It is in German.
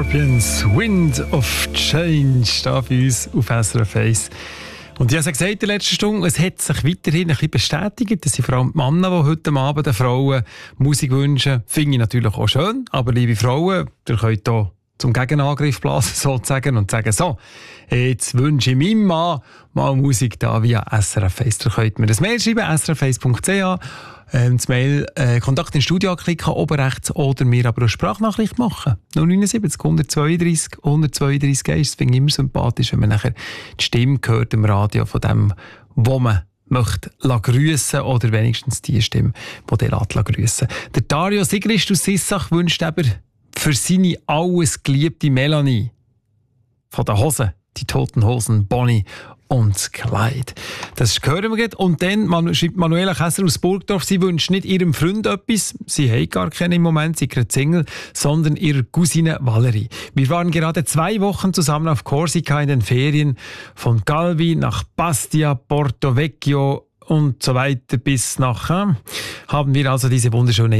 Scorpions, Wind of Change, da bei uns auf SRF 1. Und ich habe es gesagt in der letzten Stunde, es hat sich weiterhin ein bisschen bestätigt, dass vor allem die Männer, die heute Abend den Frauen Musik wünschen, finde ich natürlich auch schön. Aber liebe Frauen, ihr könnt hier zum Gegenangriff blasen sozusagen und sagen, so, jetzt wünsche ich meinem Mann mal Musik da via SRF 1. Ihr könnt mir das Mail schreiben, srf1.ch. Das Mail Kontakt ins Studio klicken, oben rechts, oder mir aber eine Sprachnachricht machen. 079 132 132 1. Das finde ich immer sympathisch, wenn man nachher die Stimme hört im Radio von dem, wo man möchte grüssen oder wenigstens die Stimme, die der grüssen. Der Dario Sigrist aus Sissach wünscht aber für seine alles geliebte Melanie von den Hosen, die Toten Hosen, Bonnie und Clyde. Das hören wir jetzt. Und dann schreibt Manuela Käser aus Burgdorf, sie wünscht nicht ihrem Freund etwas, sie hat gar keinen im Moment, sie ist Single, sondern ihrer Cousine Valerie. Wir waren gerade 2 Wochen zusammen auf Korsika in den Ferien, von Calvi nach Bastia, Porto Vecchio und so weiter bis nach, haben wir also diese wunderschöne